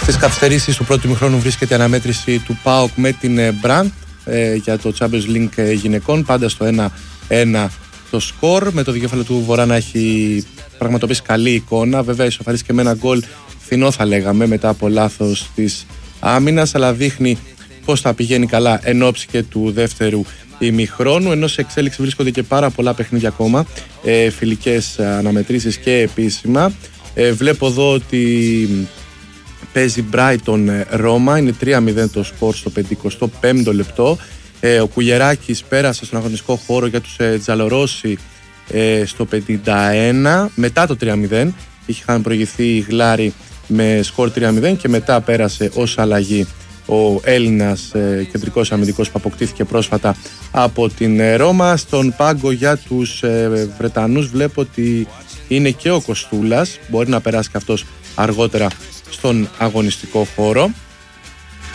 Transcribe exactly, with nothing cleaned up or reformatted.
Στις καθυστερήσεις του πρώτου ημιχρόνου βρίσκεται η αναμέτρηση του ΠΑΟΚ με την Μπραντ ε, για το Champions League γυναικών, πάντα στο ένα ένα το σκορ, με το δικέφαλο του Βορρά να έχει πραγματοποιήσει καλή εικόνα. Βέβαια ισοφαρίσει και με ένα γκολ φθηνό, θα λέγαμε, μετά από λάθος της άμυνας, αλλά δείχνει πως θα πηγαίνει καλά εν ώψη και του δεύτερου ημιχρόνου, ενώ σε εξέλιξη βρίσκονται και πάρα πολλά παιχνίδια ακόμα, ε, φιλικές αναμετρήσεις και επίσημα. ε, βλέπω εδώ ότι παίζει Brighton Ρώμα, είναι τρία μηδέν το σκορ στο πενηκοστό πέμπτο λεπτό. ε, ο Κουγεράκης πέρασε στον αγωνιστικό χώρο για τους ε, Τζαλορόσι ε, στο πενήντα ένα, μετά το τρία μηδέν είχαν προηγηθεί οι Γλάροι με σκορ τρία μηδέν και μετά πέρασε ως αλλαγή ο Έλληνας ε, κεντρικός αμυντικός που αποκτήθηκε πρόσφατα από την ε, Ρώμα. Στον πάγκο για τους ε, Βρετανούς βλέπω ότι είναι και ο Κοστούλας, μπορεί να περάσει και αυτός αργότερα στον αγωνιστικό χώρο.